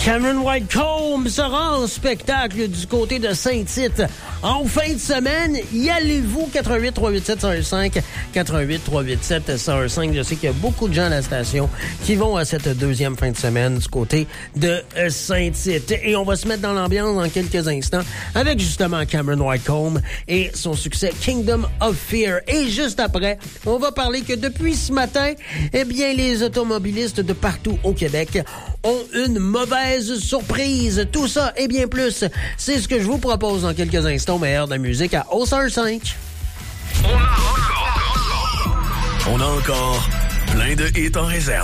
Cameron Whitecomb sera en spectacle du côté de Saint-Tite en fin de semaine. Y allez-vous? 88 387 115 88 387 115. Je sais qu'il y a beaucoup de gens à la station qui vont à cette deuxième fin de semaine du côté de Saint-Tite. Et on va se mettre dans l'ambiance dans quelques instants avec justement Cameron Whitecomb et son succès Kingdom of Fear. Et juste après, on va parler que depuis ce matin, eh bien, les automobilistes de partout au Québec ont une mauvaise surprise. Tout ça et bien plus, c'est ce que je vous propose dans quelques instants, meilleur de la musique à All-Star 5. On a encore plein de hits en réserve.